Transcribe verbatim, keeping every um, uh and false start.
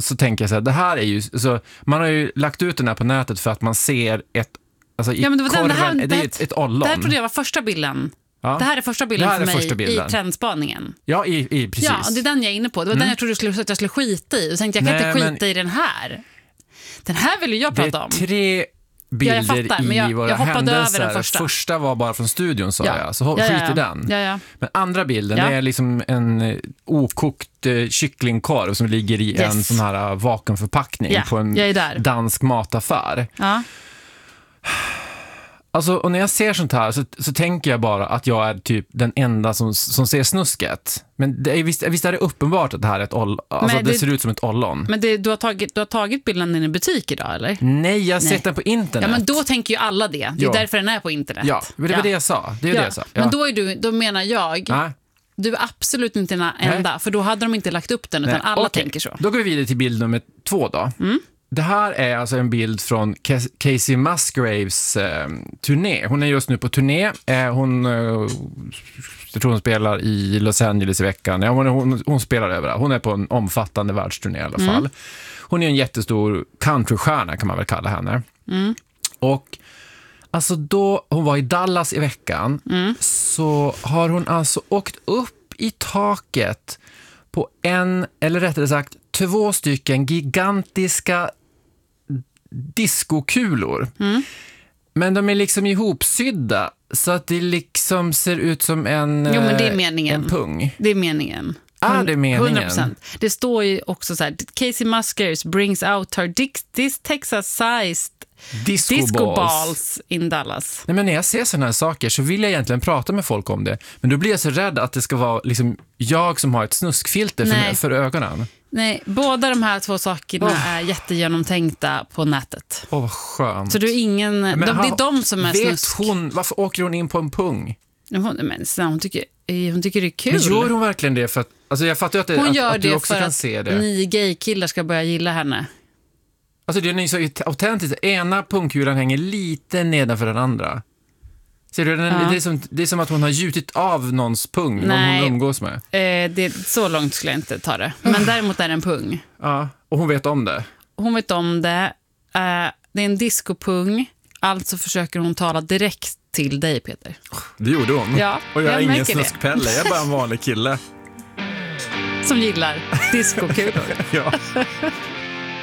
så tänker jag så här, det här är ju så, man har ju lagt ut den här på nätet för att man ser ett, alltså i ja, men det var korven, den, det, här, det är ju ett, ett ollon. Det här trodde jag var första bilden. Ja. Det här är första bilden är för mig första bilden. i trendspaningen. Ja, i, i, precis. Ja, och det är den jag är inne på. Det var Mm. den jag trodde jag skulle, att jag skulle skita i. Och tänkte jag kan Nej, inte skita men- i den här. Den här vill ju jag Det prata är om. tre bilder Ja, jag fattar, men jag- i våra jag hoppade över händelser. den första. Första var bara från studion, sa Ja. jag. Så ho- Ja, ja, skit ja. i den. Ja, ja. Men andra bilden, Ja. det är liksom en eh, okokt eh, kycklingkorv som ligger i Yes. en sån här uh, vakuumförpackning Ja, på en jag är där. dansk mataffär. Ja. Alltså, och när jag ser sånt här så, så tänker jag bara att jag är typ den enda som, som ser snusket. Men det är, visst, visst är det uppenbart att det här är ett oll, alltså Men det, det- ser ut som ett ollon. Men det, du, har tagit, du har tagit bilden i en butik idag, eller? Nej, jag har Nej. sett den på internet. Ja, men då tänker ju alla det. Det är Ja. därför den är på internet. Ja, det var det jag sa. Det är Ja. det jag sa. Ja. Men då, är du, då menar jag, Nej. du är absolut inte den enda. För då hade de inte lagt upp den, utan Nej, alla okej. tänker så. Då går vi vidare till bild nummer två då. Mm. Det här är alltså en bild från Cas- Casey Musgraves eh, turné. Hon är just nu på turné. Eh, hon, eh, jag tror hon spelar i Los Angeles i veckan. Ja, hon, hon, hon spelar överallt. Hon är på en omfattande världsturné i alla fall. Mm. Hon är en jättestor countrystjärna kan man väl kalla henne. Mm. Och alltså då hon var i Dallas i veckan Mm. så har hon alltså åkt upp i taket på en, eller rättare sagt två stycken gigantiska diskokulor. Mm. Men de är liksom ihopsydda så att det liksom ser ut som en, Jo, men det är eh, meningen. en pung. Det är meningen. Ah, det är meningen. hundra procent. Det står ju också så här, Casey Musgraves brings out her dis- this Texas-sized Disco, disco balls. balls in Dallas. Nej, men när jag ser såna här saker så vill jag egentligen prata med folk om det. Men då blir jag så rädd att det ska vara liksom jag som har ett snuskfilter Nej. för, för ögonen. Nej, båda de här två sakerna Oh. är jättegenomtänkta på nätet. Åh, vad skönt. Så du är ingen, de, det är de som är vet snusk. hon, varför åker hon in på en pung? Hon, men, snälla, hon, tycker, hon tycker det är kul. Men gör hon verkligen det för att, alltså jag fattar ju att, det, Hon att, gör att du det också för kan att se det. ni gaykillar ska börja gilla henne. Alltså det är ju så autentiskt. Ena pungkulan hänger lite nedanför den andra. Ser du, den, Ja. det, är som, det är som att hon har gjutit av nåns pung, någon Nej. hon umgås med. Eh, det, så långt skulle jag inte ta det. Men däremot är det en pung. Ja, och hon vet om det. Hon vet om det. Eh, det är en discopung. Alltså försöker hon tala direkt till dig, Peter. Det gjorde hon. Ja, och jag är jag ingen märker det. snuskpelle, jag är bara en vanlig kille. Som gillar discokulor. Ja.